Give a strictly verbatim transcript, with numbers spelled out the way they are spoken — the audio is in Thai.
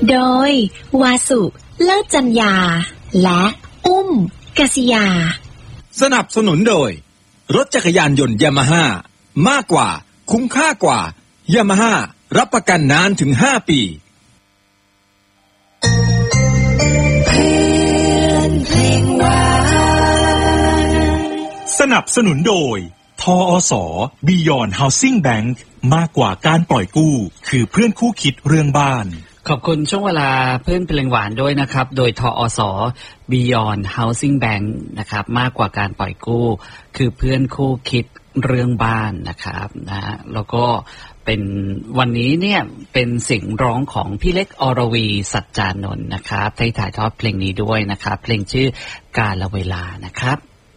โดยวาสุเลิศจัญญาและอุ้มกษิยาสนับสนุนโดยรถจักรยานยนต์ยามาฮ่ามากกว่าคุ้มค่ากว่ายามาฮ่ารับประกันนานถึงห้าปีสนับสนุนโดยทอส Beyond Housing Bank มากกว่าการปล่อยกู้คือเพื่อนคู่คิดเรื่องบ้านขอบคุณช่วงเวลาเพื่อนเพลงหวานด้วยนะครับโดยทอส Beyond Housing Bank นะครับมากกว่าการปล่อยกู้คือเพื่อนคู่คิดเรื่องบ้านนะครับนะแล้วก็เป็นวันนี้เนี่ยเป็นเสียงร้องของพี่เล็กอรวีสัจจานนท์นะครับที่ถ่ายทอดเพลงนี้ด้วยนะครับเพลงชื่อกาลเวลานะครับ